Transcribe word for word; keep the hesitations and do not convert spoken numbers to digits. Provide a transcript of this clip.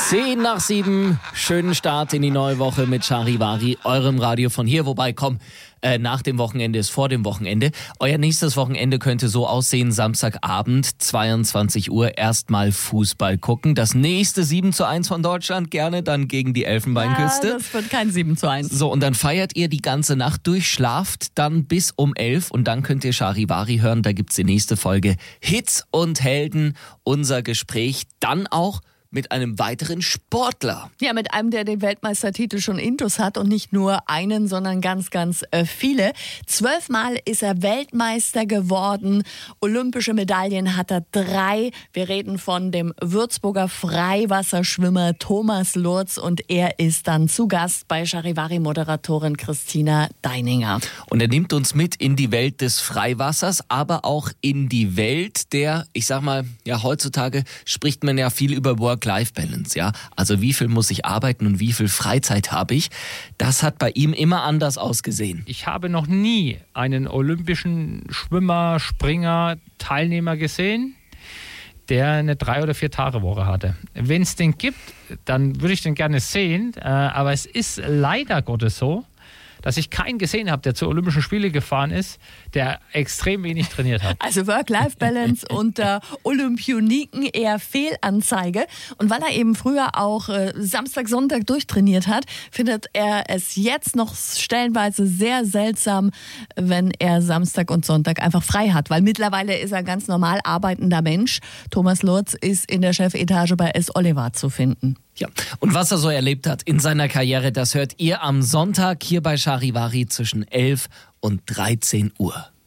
Zehn nach sieben, schönen Start in die neue Woche mit Charivari, eurem Radio von hier. Wobei, komm, äh, nach dem Wochenende ist vor dem Wochenende. Euer nächstes Wochenende könnte so aussehen: Samstagabend, zweiundzwanzig Uhr, erstmal Fußball gucken. Das nächste sieben zu eins von Deutschland, gerne dann gegen die Elfenbeinküste. Ja, das wird kein sieben zu eins. So, und dann feiert ihr die ganze Nacht durch, schlaft dann bis um elf und dann könnt ihr Charivari hören. Da gibt's die nächste Folge Hits und Helden, unser Gespräch dann auch mit einem weiteren Sportler. Ja, mit einem, der den Weltmeistertitel schon intus hat und nicht nur einen, sondern ganz, ganz äh, viele. Zwölfmal ist er Weltmeister geworden. Olympische Medaillen hat er drei. Wir reden von dem Würzburger Freiwasserschwimmer Thomas Lurz und er ist dann zu Gast bei Charivari-Moderatorin Christina Deininger. Und er nimmt uns mit in die Welt des Freiwassers, aber auch in die Welt der, ich sag mal, ja, heutzutage spricht man ja viel über Work-Life-Balance, ja. Also wie viel muss ich arbeiten und wie viel Freizeit habe ich? Das hat bei ihm immer anders ausgesehen. Ich habe noch nie einen olympischen Schwimmer, Springer, Teilnehmer gesehen, der eine drei- oder vier Tage Woche hatte. Wenn es den gibt, dann würde ich den gerne sehen, aber es ist leider Gottes so, dass ich keinen gesehen habe, der zu Olympischen Spielen gefahren ist, der extrem wenig trainiert hat. Also Work-Life-Balance unter Olympioniken eher Fehlanzeige. Und weil er eben früher auch äh, Samstag, Sonntag durchtrainiert hat, findet er es jetzt noch stellenweise sehr seltsam, wenn er Samstag und Sonntag einfach frei hat. Weil mittlerweile ist er ein ganz normal arbeitender Mensch. Thomas Lurz ist in der Chefetage bei S. Oliver zu finden. Ja, und was er so erlebt hat in seiner Karriere, das hört ihr am Sonntag hier bei Charivari zwischen elf und dreizehn Uhr.